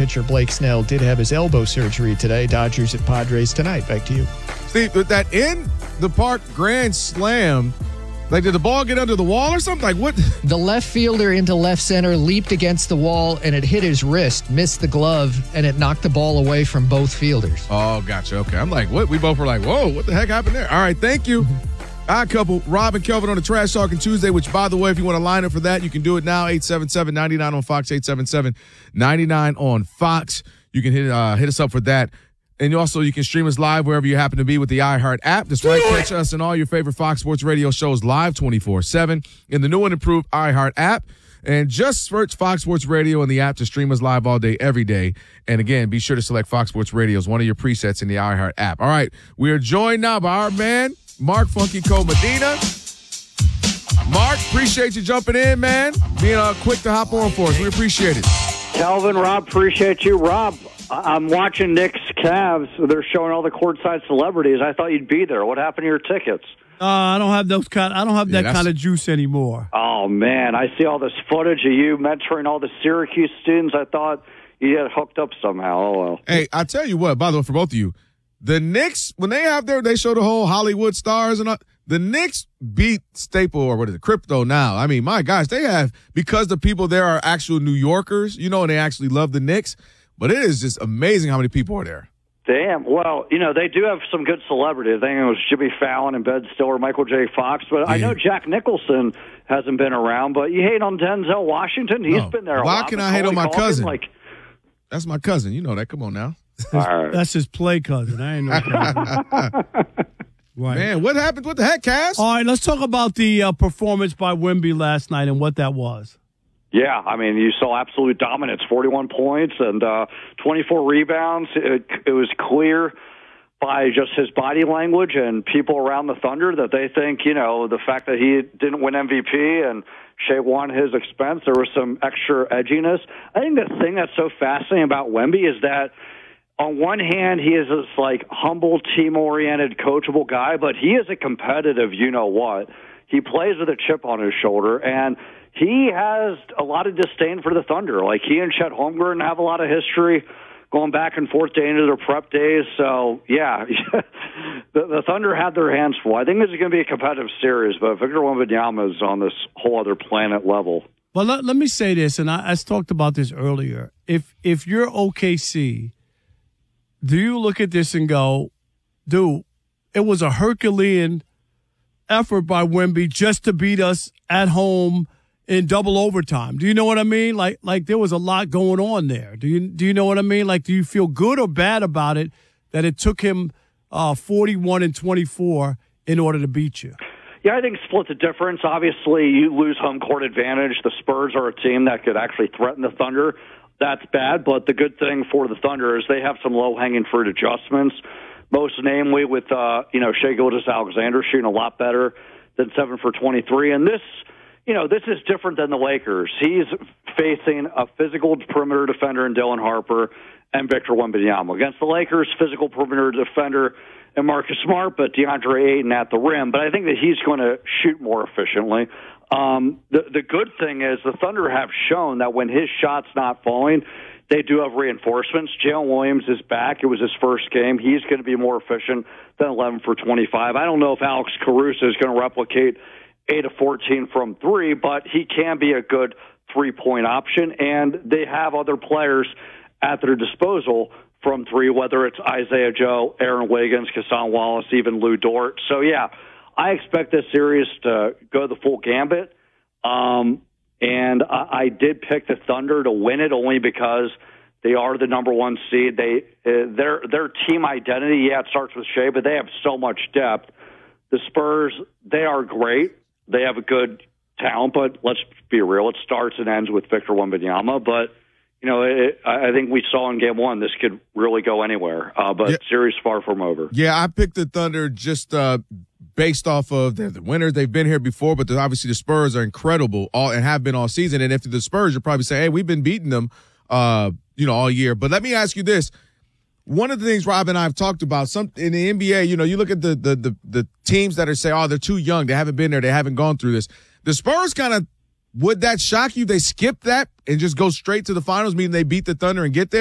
pitcher Blake Snell did have his elbow surgery today. Dodgers at Padres tonight. Back to you. Steve, with that in the park grand slam, like, did the ball get under the wall or something? Like, what? The left fielder into left center leaped against the wall, and it hit his wrist, missed the glove, and it knocked the ball away from both fielders. Oh, gotcha. Okay. I'm like, what? We both were like, whoa, what the heck happened there? All right, thank you. Odd Couple, Rob and Kelvin on the Trash Talking Tuesday, which, by the way, if you want to line up for that, you can do it now, 877-99 on Fox, 877-99 on Fox. You can hit us up for that. And also, you can stream us live wherever you happen to be with the iHeart app. That's right. Catch us and all your favorite Fox Sports Radio shows live 24/7 in the new and improved iHeart app. And just search Fox Sports Radio in the app to stream us live all day, every day. And again, be sure to select Fox Sports Radio as one of your presets in the iHeart app. All right. We are joined now by our man, Mark Funky Cole Medina. Mark, appreciate you jumping in, man. Being quick to hop on for us. We appreciate it. Calvin, Rob, appreciate you. Rob, I'm watching Knicks Cavs. They're showing all the courtside celebrities. I thought you'd be there. What happened to your tickets? I don't have those kind. I don't have that kind of juice anymore. Oh man, I see all this footage of you mentoring all the Syracuse students. I thought you had hooked up somehow. Oh well. Hey, I tell you what. By the way, for both of you, the Knicks, when they show the whole Hollywood stars and all. The Knicks beat Staple, or what is it, Crypto now. I mean, my gosh, they have, because the people there are actual New Yorkers, and they actually love the Knicks. But it is just amazing how many people are there. Damn. Well, they do have some good celebrities. I think it was Jimmy Fallon and Ben Stiller, Michael J. Fox. But I know Jack Nicholson hasn't been around. But you hate on Denzel Washington? He's been there a lot. Why can I hate on my cousin? That's my cousin. You know that. Come on now. All right. That's his play cousin. I ain't no cousin. Right. Man, what happened? What the heck, Cass? All right, let's talk about the performance by Wemby last night and what that was. Yeah, I mean, you saw absolute dominance, 41 points and 24 rebounds. It was clear by just his body language and people around the Thunder that they think, the fact that he didn't win MVP and Shea won his expense, there was some extra edginess. I think the thing that's so fascinating about Wemby is that on one hand, he is this humble, team-oriented, coachable guy, but he is a competitive you-know-what. He plays with a chip on his shoulder, and he has a lot of disdain for the Thunder. Like, he and Chet Holmgren have a lot of history going back and forth day into their prep days. So, yeah, the Thunder had their hands full. I think this is going to be a competitive series, but Victor Wembanyama is on this whole other planet level. Well, let me say this, and I talked about this earlier. If you're OKC, do you look at this and go, dude, it was a Herculean effort by Wemby just to beat us at home in double overtime? Do you know what I mean? Like there was a lot going on there. Do you know what I mean? Like, do you feel good or bad about it that it took him 41 and 24 in order to beat you? Yeah, I think split the difference. Obviously, you lose home court advantage. The Spurs are a team that could actually threaten the Thunder. That's bad, but the good thing for the Thunder is they have some low-hanging fruit adjustments, most namely with, Shai Gilgeous-Alexander shooting a lot better than 7 for 23. And this is different than the Lakers. He's facing a physical perimeter defender in Dylan Harper and Victor Wembanyama. Against the Lakers, physical perimeter defender and Marcus Smart, but DeAndre Ayton at the rim. But I think that he's going to shoot more efficiently. The good thing is the Thunder have shown that when his shot's not falling, they do have reinforcements. Jalen Williams is back. It was his first game. He's going to be more efficient than 11 for 25. I don't know if Alex Caruso is going to replicate 8 of 14 from 3, but he can be a good three-point option, and they have other players at their disposal from 3, whether it's Isaiah Joe, Aaron Wiggins, Cason Wallace, even Lou Dort. So, yeah, I expect this series to go the full gambit. And I did pick the Thunder to win it only because they are the number 1 seed. Their team identity, it starts with Shea, but they have so much depth. The Spurs, they are great. They have a good talent, but let's be real. It starts and ends with Victor Wembanyama. But, I think we saw in Game 1 this could really go anywhere. But series far from over. Yeah, I picked the Thunder just based off of the winners. They've been here before, but obviously the Spurs are incredible and have been all season. And if the Spurs, you'll probably say, hey, we've been beating them, all year. But let me ask you this. One of the things Rob and I have talked about, in the NBA, you look at the teams that are say, they're too young. They haven't been there. They haven't gone through this. The Spurs kind of, would that shock you? They skip that and just go straight to the finals, meaning they beat the Thunder and get there?